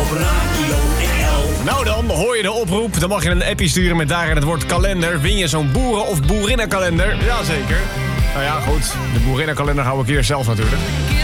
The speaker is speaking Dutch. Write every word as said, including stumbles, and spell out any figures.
op Radio N L. Nou dan, hoor je de oproep. Dan mag je een appje sturen met daarin het woord kalender. Win je zo'n boeren- of boerinnenkalender? Jazeker. Nou ja, goed. De boerinnenkalender hou ik hier zelf natuurlijk.